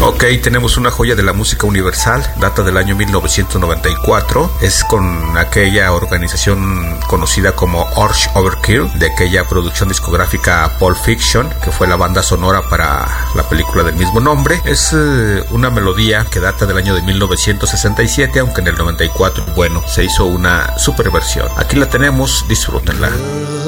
Ok, tenemos una joya de la música universal, data del año 1994, es con aquella organización conocida como Urge Overkill, de aquella producción discográfica Pulp Fiction, que fue la banda sonora para la película del mismo nombre. Es una melodía que data del año de 1967, aunque en el 94, bueno, se hizo una super versión. Aquí la tenemos, disfrútenla.